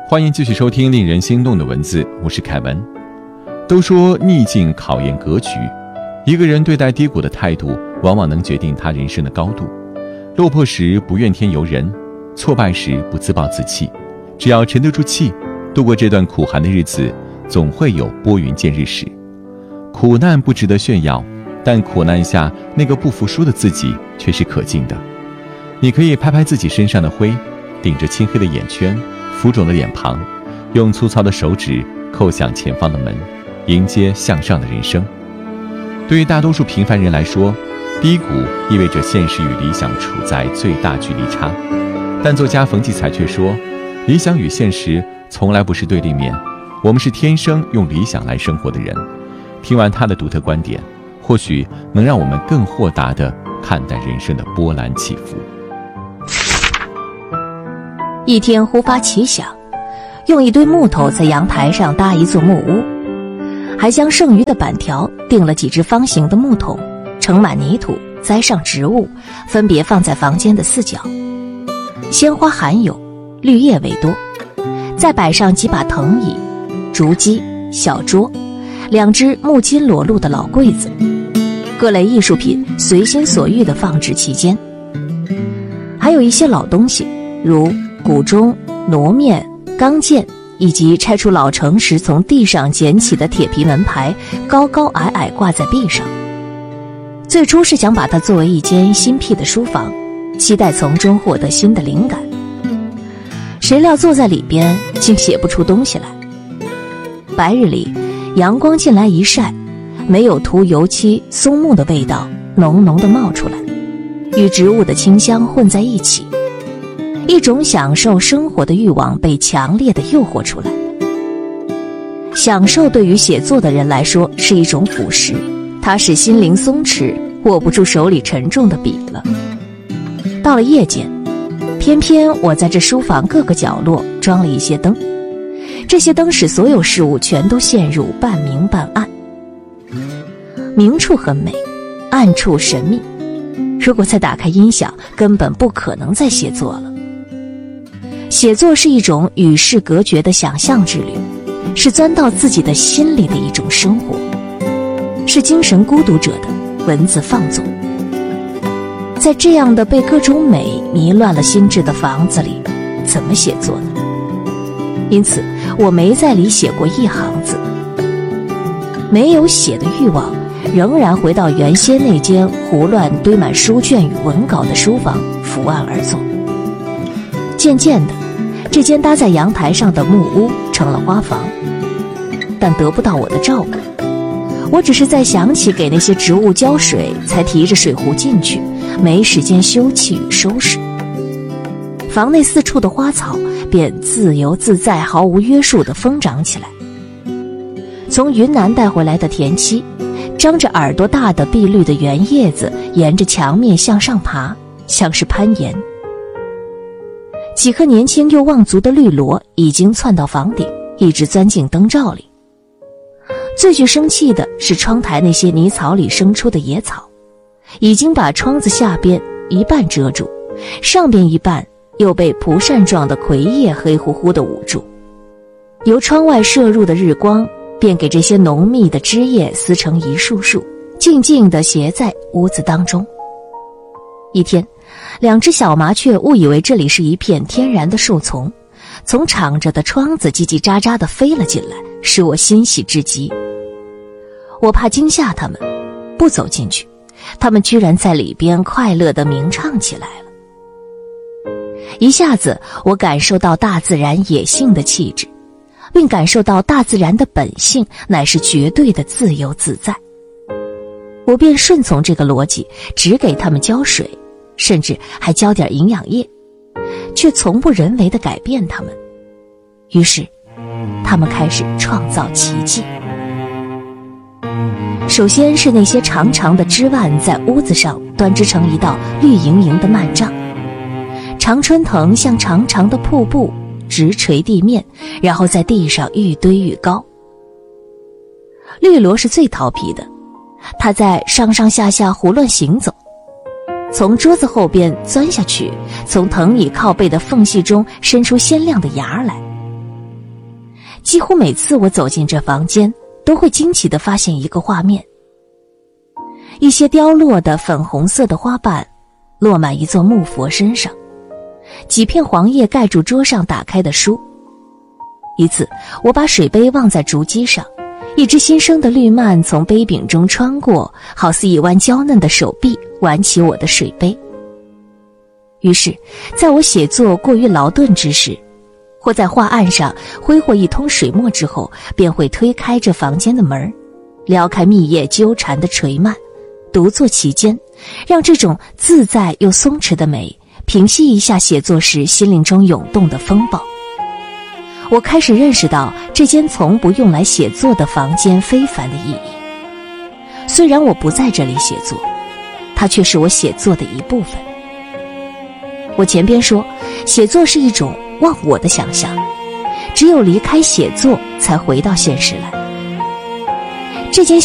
欢迎继续收听令人心动的文字，我是凯文。都说逆境考验格局，一个人对待低谷的态度，往往能决定他人生的高度。落魄时不怨天尤人，挫败时不自暴自弃，只要沉得住气，度过这段苦寒的日子，总会有拨云见日时。苦难不值得炫耀，但苦难下那个不服输的自己却是可敬的。你可以拍拍自己身上的灰，顶着青黑的眼圈，浮肿的脸庞，用粗糙的手指叩响前方的门，迎接向上的人生。对于大多数平凡人来说，低谷意味着现实与理想处在最大距离差，但作家冯骥才却说，理想与现实从来不是对立面，我们是天生用理想来生活的人。听完他的独特观点，或许能让我们更豁达地看待人生的波澜起伏。 一天忽发奇想，用一堆木头在阳台上搭一座木屋，还将剩余的板条钉了几只方形的木桶，盛满泥土，栽上植物，分别放在房间的四角。鲜花罕有，绿叶为多，再摆上几把藤椅、竹几、小桌，2只木金裸露的老柜子，各类艺术品随心所欲地放置其间。还有一些老东西，如古钟、挪面、钢剑，以及拆除老城时从地上捡起的铁皮门牌，高高矮矮挂在壁上。最初是想把它作为一间新辟的书房，期待从中获得新的灵感。谁料坐在里边，竟写不出东西来。白日里，阳光进来一晒，没有涂油漆松木的味道浓浓地冒出来，与植物的清香混在一起。一种享受生活的欲望被强烈地诱惑出来。享受对于写作的人来说是一种腐蚀，它使心灵松弛，握不住手里沉重的笔了。到了夜间，偏偏我在这书房各个角落装了一些灯，这些灯使所有事物全都陷入半明半暗。明处很美，暗处神秘。如果再打开音响，根本不可能再写作了。写作是一种与世隔绝的想象之旅，是钻到自己的心里的一种生活，是精神孤独者的文字放纵。在这样的被各种美迷乱了心智的房子里，怎么写作呢？因此我没在里写过一行字。没有写的欲望，仍然回到原先那间胡乱堆满书卷与文稿的书房，伏案而坐。渐渐的，这间搭在阳台上的木屋成了花房，但得不到我的照顾。我只是在想起给那些植物浇水，才提着水壶进去，没时间休憩与收拾。房内四处的花草便自由自在、毫无约束地疯长起来。从云南带回来的田七，张着耳朵大的碧绿的圆叶子沿着墙面向上爬，像是攀岩。几颗年轻又望族的绿萝已经窜到房顶，一直钻进灯罩里。最具生气的是窗台那些泥草里生出的野草，已经把窗子下边一半遮住，上边一半又被蒲扇状的葵叶黑乎乎地捂住。由窗外射入的日光便给这些浓密的枝叶撕成一束束，静静地斜在屋子当中。一天，2只小麻雀误以为这里是一片天然的树丛，从敞着的窗子叽叽喳喳地飞了进来，使我欣喜至极。我怕惊吓它们，不走进去，它们居然在里边快乐地鸣唱起来了。一下子我感受到大自然野性的气质，并感受到大自然的本性乃是绝对的自由自在。我便顺从这个逻辑，只给它们浇水，甚至还浇点营养液，却从不人为地改变它们。于是它们开始创造奇迹。首先是那些长长的枝蔓在屋子上端织成一道绿莹莹的幔帐，常春藤像长长的瀑布直垂地面，然后在地上愈堆愈高。绿萝是最调皮的，它在上上下下胡乱行走，从桌子后边钻下去，从藤椅靠背的缝隙中伸出鲜亮的芽来。 几乎每次我走进这房间，都会惊奇地发现一个画面：一些凋落的粉红色的花瓣落满一座木佛身上，几片黄叶盖住桌上打开的书。一次，我把水杯忘在竹机上，一只新生的绿蔓从杯柄中穿过，好似一弯娇嫩的手臂挽起我的水杯。于是，在我写作过于劳顿之时，或在画案上挥霍一通水墨之后，便会推开这房间的门，撩开密叶纠缠的垂蔓，独坐其间，让这种自在又松弛的美平息一下写作时心灵中涌动的风暴。我开始认识到这间从不用来写作的房间非凡的意义。虽然我不在这里写作，它却是我写作的一部分。我前边说，写作是一种忘我的想象，只有离开写作才回到现实来。这间